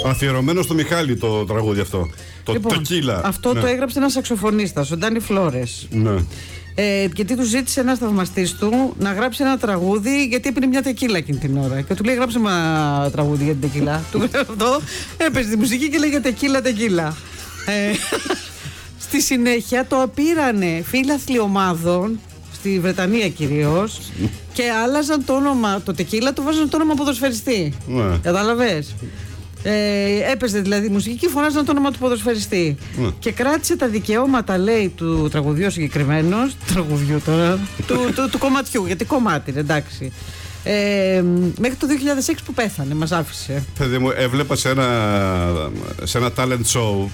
Αφιερωμένο στο Μιχάλη το τραγούδι αυτό. Το Τεκίλα. Αυτό το έγραψε ένας σαξοφωνίστας, ο Ντάνι Φλόρες. Ναι. Γιατί του ζήτησε ένας θαυμαστής του να γράψει ένα τραγούδι, γιατί έπινε μια τεκίλα εκείνη την ώρα. Και του λέει: γράψε ένα τραγούδι για την τεκίλα. Του γράψε αυτό, έπαιζε τη μουσική και λέγε τεκίλα. Στη συνέχεια το πήρανε φίλαθλοι ομάδων, στη Βρετανία κυρίως, και άλλαζαν το όνομα, το τεκίλα το βάζανε το όνομα ποδοσφαιριστή. Ναι. Κατάλαβες. Έπαιζε δηλαδή μουσική και φωνάζαν το όνομα του ποδοσφαιριστή. Ναι. Και κράτησε τα δικαιώματα, λέει, του τραγουδιού συγκεκριμένος. Τραγουδιού τώρα. του κομματιού, γιατί κομμάτι είναι, εντάξει. Μέχρι το 2006 που πέθανε, μας άφησε. Παιδί μου, έβλεπα σε ένα talent show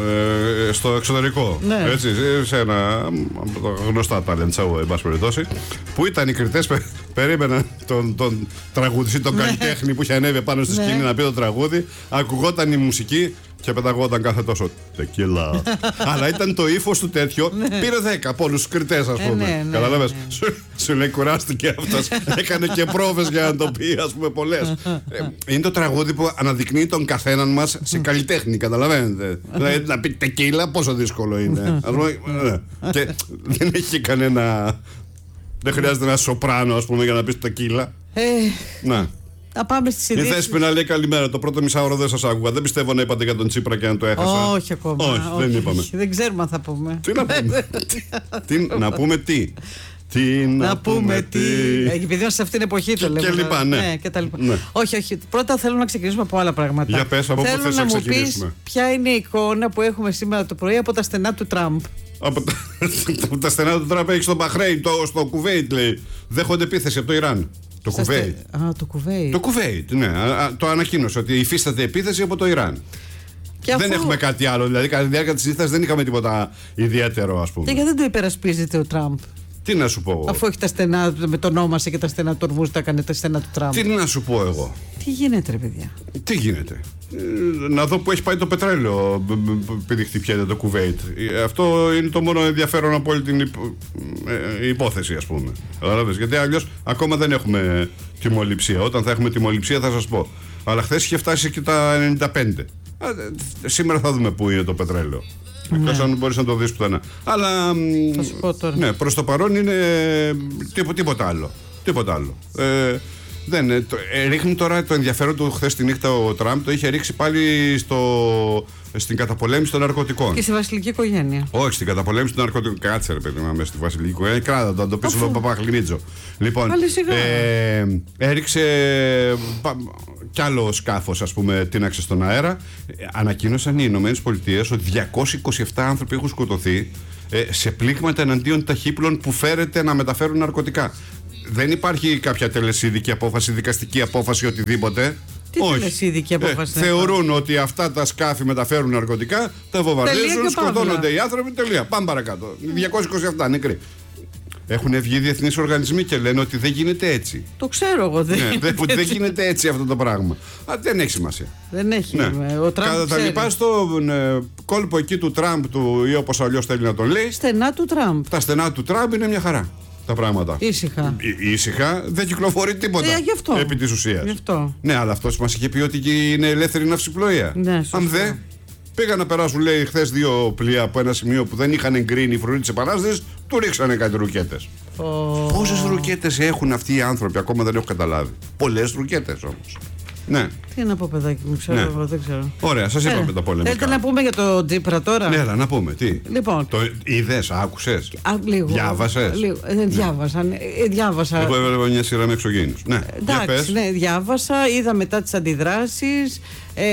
στο εξωτερικό. Ναι. Έτσι, σε ένα από τα γνωστά talent show, εν πάση περιπτώσει, που ήταν οι κριτές, περίμεναν τον τραγουδιστή, τον καλλιτέχνη που είχε ανέβει πάνω στη σκηνή να πει το τραγούδι, ακουγόταν η μουσική και πεταγόταν κάθε τόσο τεκίλα. Αλλά ήταν το ύφος του τέτοιο. Πήρε 10 από όλους τους κριτές, ας πούμε. Καταλάβες. Σου λέει, κουράστηκε αυτός. Έκανε και πρόβες για να το πει, ας πούμε, πολλές. Είναι το τραγούδι που αναδεικνύει τον καθέναν μας σε καλλιτέχνη. Καταλαβαίνετε. Δηλαδή να πει τεκίλα, πόσο δύσκολο είναι. Και δεν έχει κανένα. Δεν χρειάζεται ένα σοπράνο, ας πούμε, για να πει τεκίλα. Να. Θα πάμε στις ειδήσεις. Η Δέσποινα λέει καλημέρα. Το πρώτο μισάωρο δεν σας άκουγα. Δεν πιστεύω να είπατε για τον Τσίπρα και αν το έχασα. Όχι ακόμα. Όχι, δεν είπαμε. Δεν ξέρουμε αν θα πούμε. Τι να πούμε. Να πούμε τι. Τι να πούμε τι. Επειδή είμαστε σε αυτήν την εποχή το λέμε. Και λοιπά, ναι. Όχι. Πρώτα θέλω να ξεκινήσουμε από άλλα πράγματα. Για πες, από πού θες να ξεκινήσουμε. Θέλω να μου πεις ποια είναι η εικόνα που έχουμε σήμερα το πρωί από τα στενά του Τραμπ. Από τα στενά του Τραμπ έχει στο Μπαχρέιν, στο Κουβέιτ, λέει. Δέχονται επίθεση από το Ιράν. Το Κουβέιτ. Το Κουβέιτ. Το Κουβέιτ, ναι. Το ανακοίνωσε ότι υφίσταται επίθεση από το Ιράν. Δεν έχουμε κάτι άλλο. Δηλαδή, κατά τη διάρκεια τη συζήτηση δεν είχαμε τίποτα ιδιαίτερο, ας πούμε. Και γιατί δεν το υπερασπίζεται ο Τραμπ. Τι να σου πω εγώ. Αφού έχει τα στενά, με το ονόμασε και τα στενά του ορμού, τα έκανε τα στενά του Τραμπ. Τι να σου πω εγώ. Τι γίνεται, ρε παιδιά. Τι γίνεται. Να δω που έχει πάει το πετρέλαιο, επειδή χτυπιέται το Κουβέιτ. Αυτό είναι το μόνο ενδιαφέρον από όλη την υπόθεση, ας πούμε. Γιατί αλλιώς ακόμα δεν έχουμε τιμοληψία. Όταν θα έχουμε τιμοληψία θα σας πω. Αλλά χθες είχε φτάσει και τα 95. Σήμερα θα δούμε πού είναι το πετρέλαιο. Εκτός αν μπορείς να το δεις πουθενά. Αλλά θα σου πω τώρα. Ναι, προς το παρόν είναι τίποτα άλλο. Τίποτα άλλο. Ρίχνει τώρα το ενδιαφέρον του χθες τη νύχτα ο Τραμπ, το είχε ρίξει πάλι στην καταπολέμηση των ναρκωτικών. Και στη βασιλική οικογένεια. Όχι, στην καταπολέμηση των ναρκωτικών. Κάτσε, ρε παιδί μου, μέσα στη βασιλική οικογένεια. Κράτα το πίσω στον Παπαχλινίτζο. Λοιπόν, έριξε κι άλλο σκάφος, ας πούμε, τίναξε στον αέρα. Ανακοίνωσαν οι Ηνωμένες Πολιτείες ότι 227 άνθρωποι έχουν σκοτωθεί σε πλήγματα εναντίον ταχύπλων που φέρεται να μεταφέρουν ναρκωτικά. Δεν υπάρχει κάποια τελεσίδικη απόφαση, δικαστική απόφαση, οτιδήποτε. Τι τελεσίδικη απόφαση. Θεωρούν ότι αυτά τα σκάφη μεταφέρουν ναρκωτικά, τα βομβαρδίζουν, σκοτώνονται οι άνθρωποι. Τελεία. Πάμε παρακάτω. 227 νεκροί. Έχουν βγει διεθνείς οργανισμοί και λένε ότι δεν γίνεται έτσι. Το ξέρω εγώ. Δεν γίνεται έτσι αυτό το πράγμα. Δεν έχει σημασία. Δεν έχει. Κατά τα λοιπά, στον κόλπο εκεί του Τραμπ, ή όπως αλλιώς θέλει να τον λέει. Στενά του Τραμπ. Τα στενά του Τραμπ είναι μια χαρά. Τα πράγματα. Ήσυχα. Ήσυχα, δεν κυκλοφορεί τίποτα. Επί της ουσίας. Ναι, αλλά αυτός μας είχε πει ότι είναι ελεύθερη ναυσιπλοεία. Ναι, αν δεν. Πήγαν να περάσουν, λέει, χθες 2 πλοία από ένα σημείο που δεν είχαν εγκρίνει οι φρουροί της Επανάστασης, του ρίξανε κάτι ρουκέτες. Πόσες ρουκέτες έχουν αυτοί οι άνθρωποι, ακόμα δεν έχω καταλάβει. Πολλές ρουκέτες όμως. Ναι. Τι να πω, παιδάκι μου, ξέρω εγώ, δεν ξέρω. Ωραία, σας είπαμε τα πολεμικά. Θέλετε να πούμε για το Τσίπρα τώρα. Ναι, να πούμε, τι. Λοιπόν. Το είδες, άκουσες. Λίγο. Διάβασες. Διάβασα. Εγώ έβλεπα μια σειρά με εξωγήινους. Ναι, εντάξει, ναι, διάβασα, είδα μετά τις αντιδράσεις.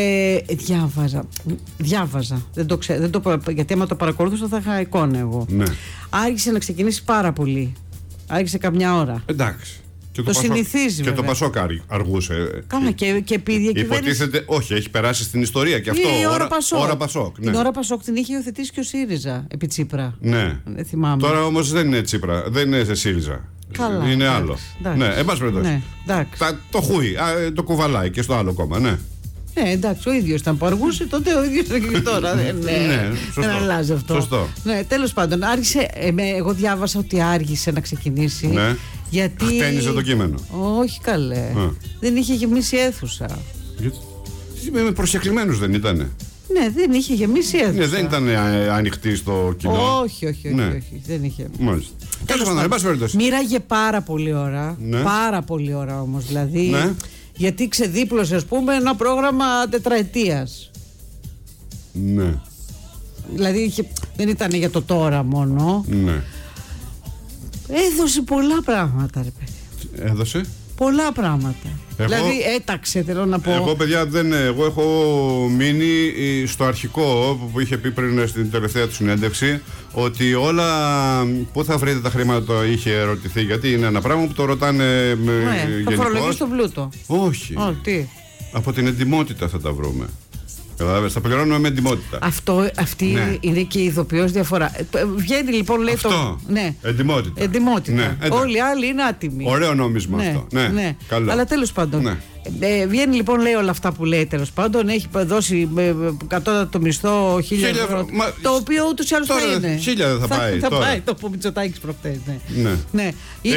Διάβαζα. Δεν το ξέρω, γιατί άμα το παρακολουθούσα θα είχα εικόνα εγώ. Ναι. Άρχισε να ξεκινήσει πάρα πολύ. Άρχισε καμιά ώρα. Εντάξει. Το συνηθίζει. Και το Πασόκ αργούσε. Καλά, και επειδή η κυβέρνηση. Υποτίθεται, όχι, έχει περάσει στην ιστορία και αυτό. Ώρα Πασόκ. Την ώρα Πασόκ την είχε υιοθετήσει και ο ΣΥΡΙΖΑ επί Τσίπρα. Ναι. Θυμάμαι. Τώρα όμως δεν είναι Τσίπρα, δεν είναι ΣΥΡΙΖΑ. Καλά. Είναι άλλο. Ναι, εν πάση περιπτώσει. Το χούι, το κουβαλάει και στο άλλο κόμμα, ναι. Ναι, εντάξει, ο ίδιος ήταν που αργούσε, τότε ο ίδιος ήταν και τώρα. Δεν αλλάζει αυτό. Σωστό. Ναι, τέλος πάντων, εγώ διάβασα ότι άργησε να ξεκινήσει. Ναι. Γιατί. Χτένιζε το κείμενο. Όχι, καλέ. Δεν είχε γεμίσει αίθουσα. Με προσκεκλημένους δεν ήτανε? Ναι, δεν είχε γεμίσει αίθουσα. Ναι, δεν ήταν ανοιχτή στο κοινό. Όχι, δεν είχε. Μάλιστα. Τέλος πάντων, εν πάση περιπτώσει. Μοίραγε πάρα πολύ ώρα. Ναι. Πάρα πολύ ώρα όμως. Δηλαδή, Ναι. γιατί ξεδίπλωσε, ας πούμε, ένα πρόγραμμα τετραετίας. Ναι. Δηλαδή δεν ήταν για το τώρα μόνο. Ναι. Έδωσε πολλά πράγματα, ρε παιδί. Έδωσε. Πολλά πράγματα. Δηλαδή έταξε, θέλω να πω. Εγώ, παιδιά, εγώ έχω μείνει στο αρχικό που είχε πει πριν στην τελευταία του συνέντευξη, ότι όλα. Πού θα βρείτε τα χρήματα, είχε ερωτηθεί. Γιατί είναι ένα πράγμα που το ρωτάνε θα φορολογήσει τον πλούτο. Όχι. Τι. Από την εντιμότητα θα τα βρούμε. Καταλάβες, θα πληρώνουμε με εντιμότητα. Αυτή Ναι. είναι και η ειδοποιώς διαφορά. Βγαίνει λοιπόν, λέει αυτό. Ναι. Εντιμότητα. Ναι, Όλοι οι άλλοι είναι άτιμοι. Ωραίο νόμισμα αυτό. Ναι. Καλό. Αλλά τέλος πάντων. Ναι. Βγαίνει λοιπόν, λέει όλα αυτά που λέει, τέλος πάντων. Έχει δώσει κατώτατο μισθό 1.000 ευρώ. Το οποίο ούτως ή άλλως θα είναι. 1.000 δεν θα πάει. Θα πάει το που Μητσοτάκης προχτές. Ναι.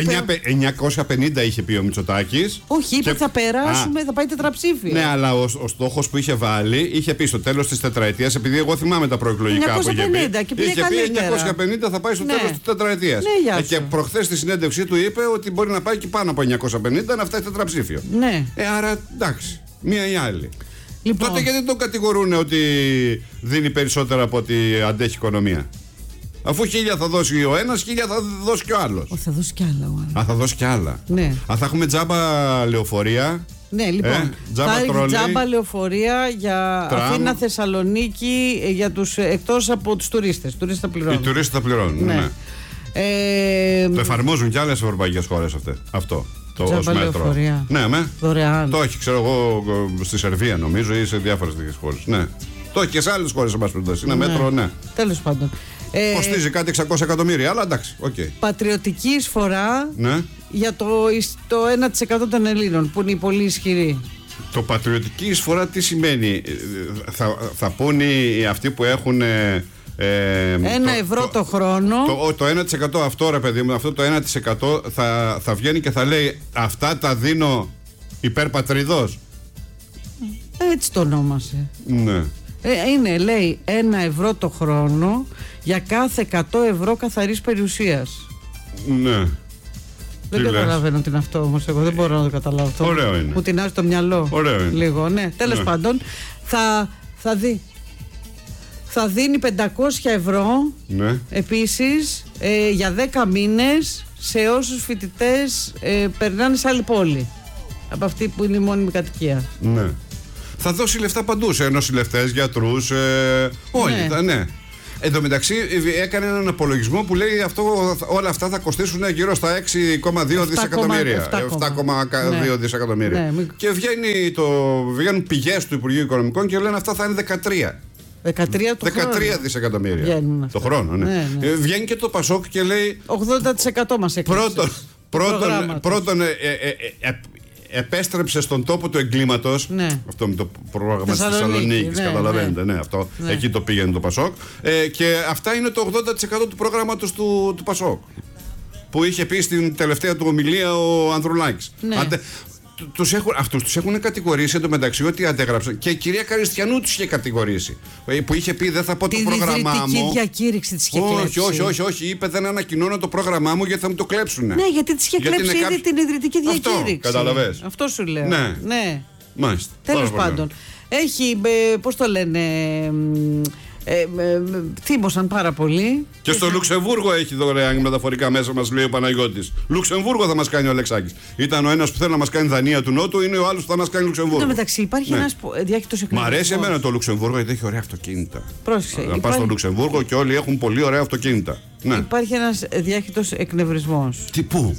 950 είχε πει ο Μητσοτάκης. Όχι, είπε θα περάσουμε, θα πάει τετραψήφιο. Ναι, αλλά ο στόχος που είχε βάλει, είχε πει στο τέλος της τετραετίας, επειδή εγώ θυμάμαι τα προεκλογικά που είχε πει. Είχε πει 950 θα πάει στο τέλος της τετραετίας. Και προχθές στη συνέντευξή του είπε ότι μπορεί να πάει και πάνω από 950 να φτάσει τετραψήφιο. Ναι. Άρα εντάξει, μία ή άλλη. Λοιπόν. Τότε γιατί τον κατηγορούν ότι δίνει περισσότερα από ότι αντέχει η οικονομία? Αφού 1.000 θα δώσει ο ένας, 1.000 θα δώσει και ο άλλος. Θα δώσει κι άλλα ο άλλος. Θα δώσει κι άλλα. Ναι. Θα έχουμε τζάμπα λεωφορεία. Ναι, λοιπόν. Τζάμπα λεωφορεία για Αθήνα, Θεσσαλονίκη, για τους, εκτός από τους τουρίστες. Τουρίστες θα πληρώνουν. Οι τουρίστες θα πληρώνουν. Ναι. Το εφαρμόζουν κι άλλες ευρωπαϊκές χώρες αυτό. Τζάμπα λεωφορεία. Ναι, δωρεάν. Το έχει, ξέρω εγώ, στη Σερβία νομίζω ή σε διάφορες τέτοιες χώρες. Ναι. Το έχει και σε άλλες χώρες, εν πάση περιπτώσει. Είναι μέτρο, ναι. Τέλος πάντων. Κοστίζει κάτι 600 εκατομμύρια, αλλά εντάξει, οκ. Πατριωτική εισφορά για το 1% των Ελλήνων, που είναι πολύ ισχυρή. Το πατριωτική εισφορά τι σημαίνει? Θα πούνε αυτοί που έχουν 1 ευρώ το χρόνο. Το 1% αυτό, ρε παιδί μου, αυτό το 1% θα βγαίνει και θα λέει αυτά τα δίνω υπέρ πατριδός. Έτσι το ονόμασε. Ναι. Είναι, λέει, 1 ευρώ το χρόνο για κάθε 100 ευρώ καθαρής περιουσίας. Ναι. Δεν καταλαβαίνω τι είναι αυτό όμως. Εγώ δεν μπορώ να το καταλάβω αυτό. Ωραίο είναι. Μου τεινάζει το μυαλό. Ωραίο είναι. Λίγο, ναι. Τέλος πάντων, θα δίνει 500 ευρώ επίσης για 10 μήνες σε όσους φοιτητές περνάνε σε άλλη πόλη από αυτή που είναι η μόνιμη κατοικία. Ναι. Θα δώσει λεφτά παντού, σε νοσηλευτές, γιατρούς, όλοι. Ναι. Εν τω μεταξύ έκανε έναν απολογισμό που λέει όλα αυτά θα κοστίσουν γύρω στα 6,2 δισεκατομμύρια. 7,2 δισεκατομμύρια. Ναι. Και βγαίνουν πηγές του Υπουργείου Οικονομικών και λένε αυτά θα είναι 13 δισεκατομμύρια το χρόνο. Ναι. Βγαίνει και το Πασόκ και λέει 80% μας έκλεισε. Πρώτον επέστρεψε στον τόπο του εγκλήματος. Αυτό με το πρόγραμμα της Θεσσαλονίκης. Καταλαβαίνετε. Ναι, αυτό. Εκεί το πήγαινε το Πασόκ. Και αυτά είναι το 80% του προγράμματος του Πασόκ. Που είχε πει στην τελευταία του ομιλία ο Ανδρουλάκης. Αυτούς τους έχουν κατηγορήσει εντωμεταξύ ότι αντέγραψαν. Και η κυρία Καριστιανού τους είχε κατηγορήσει. Που είχε πει δεν θα πω το πρόγραμμά μου. Την διακήρυξη της είχε κλέψει. Όχι. Είπε δεν ανακοινώνω το πρόγραμμά μου γιατί θα μου το κλέψουν. Ναι, γιατί της είχε κλέψει ήδη την ιδρυτική διακήρυξη. Καταλαβες. Αυτό σου λέω. Ναι. Μάλιστα. Τέλος πάντων. Έχει, πώς το λένε, θύμωσαν πάρα πολύ. Και στο Λουξεμβούργο έχει δωρεάν μεταφορικά μέσα, μας λέει ο Παναγιώτης. Λουξεμβούργο θα μας κάνει ο Αλεξάκης. Ήταν ο ένας που θέλει να μας κάνει Δανία του Νότου, είναι ο άλλος που θα μας κάνει Λουξεμβούργο. Εν τω μεταξύ υπάρχει ένας διάχυτος εκνευρισμός. Μ' αρέσει εμένα το Λουξεμβούργο γιατί έχει ωραία αυτοκίνητα. Πρόσεξε. Να πας στο Λουξεμβούργο και όλοι έχουν πολύ ωραία αυτοκίνητα. Υπάρχει ένας διάχυτος εκνευρισμός. Τι πού?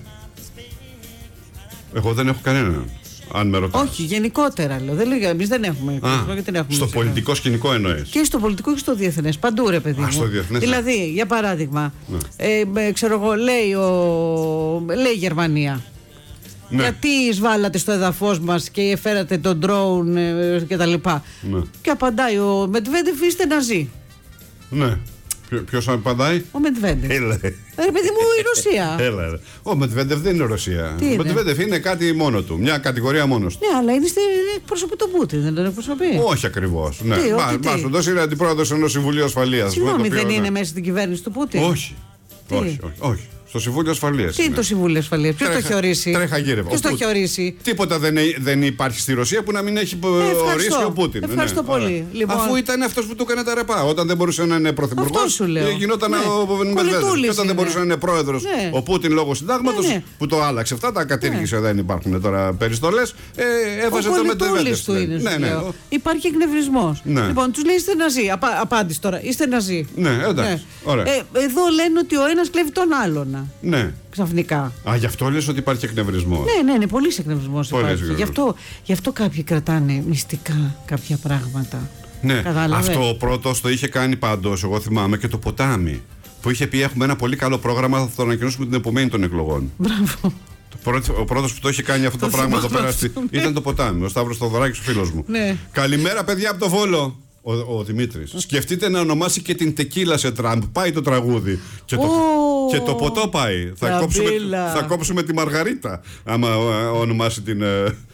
Εγώ δεν έχω κανέναν. Αν με ρωτάς. Όχι, γενικότερα λέω. Δεν λέω, εμείς δεν έχουμε. Στο πολιτικό σκηνικό εννοείς? Και στο πολιτικό και στο διεθνές. Παντού, ρε παιδί μου. Στο διεθνές. Δηλαδή, για παράδειγμα, ξέρω εγώ, λέει η Γερμανία. Ναι. Γιατί εισβάλλατε στο εδαφός μας και φέρατε τον ντρόουν κτλ. Ναι. Και απαντάει ο Μετβέντεφ, είστε ναζί. Ναι. Ποιος απαντάει? Ο Μετβέντεφ. Έλα. Ρε παιδί μου, η Ρωσία. Έλα. Ο Μετβέντεφ δεν είναι Ρωσία. Τι είναι? Ο Μετβέντεφ είναι κάτι μόνο του. Μια κατηγορία μόνος του. Ναι, αλλά εκπροσωπεί τον Πούτιν, δεν τον εκπροσωπεί. Όχι ακριβώς. Ναι. Τι, Μάσοντος είναι αντιπρόεδρος ενός Συμβουλίου Ασφαλείας. Συγγνώμη, δεν είναι μέσα στην κυβέρνηση του Πούτιν? Όχι. Όχι. Στο Συμβούλιο Ασφαλείας. Τι είναι το Συμβούλιο Ασφαλείας? Ποιος το έχει ορίσει? Τρέχα γύρευα. Ποιος το έχει ορίσει? Τίποτα δεν υπάρχει στη Ρωσία που να μην έχει ορίσει ο Πούτιν. Ευχαριστώ πολύ. Λοιπόν, αφού ήταν αυτός που του έκανε τα ρεπά. Όταν δεν μπορούσε να είναι πρωθυπουργός, γινόταν ο Μετβέντεφ. Και όταν δεν μπορούσε να είναι πρόεδρος ο Πούτιν λόγω συντάγματος, που το άλλαξε. Αυτά τα κατήργησε, δεν υπάρχουν τώρα περιστολές. Έβαζε το Μετβέντεφ. Υπάρχει εκνευρισμός. Λοιπόν, τους λέει είστε Ναζί. Απάντηση τώρα. Είστε Ναζί. Ναι, εντάξει. Εδώ λένε ότι ο ένας κλέβει τον άλλον. Ναι. Ξαφνικά. Γι' αυτό λες ότι υπάρχει εκνευρισμός. Ναι, πολύ εκνευρισμός υπάρχει. Γι' αυτό κάποιοι κρατάνε μυστικά κάποια πράγματα. Ναι, αυτό ο πρώτος το είχε κάνει πάντως, εγώ θυμάμαι, και το ποτάμι. Που είχε πει: έχουμε ένα πολύ καλό πρόγραμμα, θα το ανακοινώσουμε την επομένη των εκλογών. Μπράβο. Ο πρώτος που το είχε κάνει αυτό το πράγμα εδώ πέρα ήταν το ποτάμι, ο Σταύρος Θοδωράκης, ο φίλος μου. Ναι. Καλημέρα, παιδιά από το Βόλο. Ο Δημήτρης. Σκεφτείτε να ονομάσει και την τεκίλα σε Τραμπ. Πάει το τραγούδι. Και το ποτό πάει. Θα κόψουμε τη Μαργαρίτα. Άμα ονομάσει την.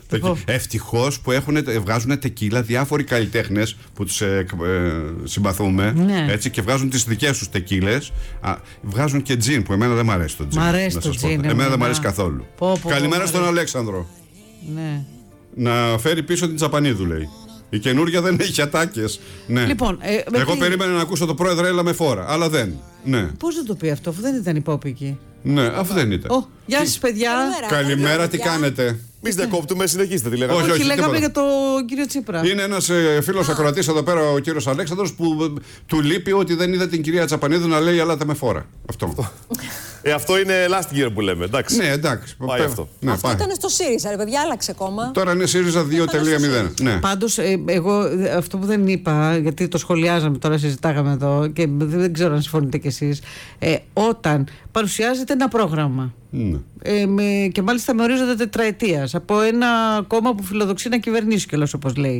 Ευτυχώς που βγάζουν τεκίλα διάφοροι καλλιτέχνες που τους συμπαθούμε. Ναι. Έτσι, και βγάζουν τις δικές τους τεκίλες. Βγάζουν και τζιν που εμένα δεν μ' αρέσει το τζιν. Εμένα δεν μ' αρέσει καθόλου. Καλημέρα στον Αλέξανδρο. Ναι. Να φέρει πίσω την Τσαπανίδου, λέει. Η καινούργια δεν έχει ατάκες. Ναι. Λοιπόν, εγώ περίμενα να ακούσω το πρόεδρο, έλα με φόρα. Αλλά δεν. Ναι. Πώς δεν το πει αυτό, αφού δεν ήταν υπόπικη? Ναι, αφού δεν ήταν. Γεια σας, παιδιά. Καλημέρα, τι κάνετε? Εμείς διακόπτουμε, συνεχίστε τι λέγαμε. Όχι, λέγαμε για τον κύριο Τσίπρα. Είναι ένας φίλος ακροατής εδώ πέρα, ο κύριος Αλέξανδρος, που του λείπει ότι δεν είδε την κυρία Τσαπανίδου να λέει «Ελάτε με φόρα». Αυτό. Αυτό είναι last year που λέμε, εντάξει. Ναι, εντάξει. Πάει αυτό. Ναι, αυτό ήταν στο ΣΥΡΙΖΑ, ρε παιδιά, άλλαξε κόμμα. Τώρα είναι ΣΥΡΙΖΑ 2.0. Ναι. Πάντως, εγώ αυτό που δεν είπα, γιατί το σχολιάζαμε τώρα, συζητάγαμε εδώ και δεν ξέρω αν συμφωνείτε κι εσείς, όταν παρουσιάζεται ένα πρόγραμμα. Ναι. Και μάλιστα με ορίζοντα τετραετίας από ένα κόμμα που φιλοδοξεί να κυβερνήσει κιόλας, όπως λέει.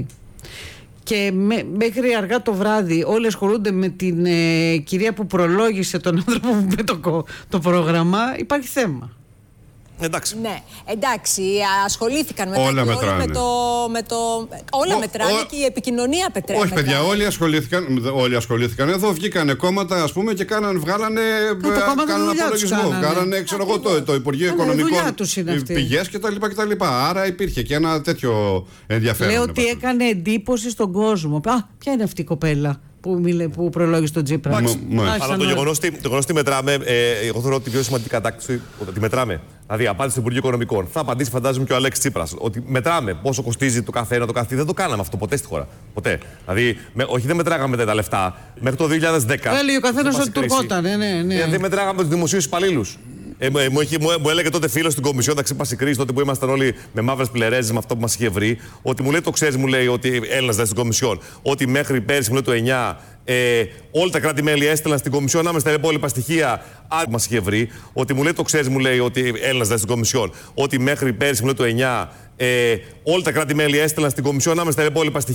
Και μέχρι αργά το βράδυ όλοι ασχολούνται με την κυρία που προλόγησε τον άνθρωπο που με το πρόγραμμα, υπάρχει θέμα. Εντάξει. Ναι, εντάξει, ασχολήθηκαν μετά. Όλα μετράνε. Όλα μετράνε και η επικοινωνία μετράνε. Όχι, παιδιά, όλοι ασχολήθηκαν. Εδώ βγήκανε κόμματα, ας πούμε, και βγάλανε απολογισμό. Κάνανε, ξέρω εγώ, το Υπουργείο Οικονομικών πηγές κτλ. Άρα υπήρχε και ένα τέτοιο ενδιαφέρον. Λέω ότι έκανε εντύπωση στον κόσμο. Ποια είναι αυτή η κοπέλα που προλόγησε τον Τσίπρα? Αλλά το γεγονός ότι μετράμε, εγώ θεωρώ ότι η πιο σημαντική κατάκτηση ότι μετράμε. Δηλαδή, απάντηση του Υπουργείου Οικονομικών. Θα απαντήσει, φαντάζομαι, και ο Αλέξης Τσίπρας. Ότι μετράμε πόσο κοστίζει το καφέ, το καφέ. Δεν το κάναμε αυτό ποτέ στη χώρα. Ποτέ. Δηλαδή, όχι, δεν μετράγαμε τα λεφτά. Μέχρι το 2010. Έλεγε ο καθένας ότι του ερχόταν. Ναι. Δεν μετράγαμε τους δημοσίους υπαλλήλους. Μου έλεγε τότε φίλος στην Κομισιόν, τα ξύπασε η κρίση, τότε που ήμασταν όλοι με μαύρες πλερέζες με αυτό που μας είχε βρει, ότι μου λέει, το ξέρεις, μου λέει, ότι Έλληνας δεν στην Κομισιόν, ότι μέχρι πέρυσι, μου λέει, το 9, όλα τα κράτη-μέλη έστελναν στην Κομισιόν άμεσα τα υπόλοιπα στοιχεία. Που μας είχε βρει, ότι μου λέει, το ξέρεις, μου λέει, ότι Έλληνας δεν στην Κομισιόν, ότι μέχρι πέρυσι, μου λέει, το 9, όλα τα κράτη-μέλη έστελναν στην Κομισιόν άμεσα τα υπόλοιπα στοιχεία.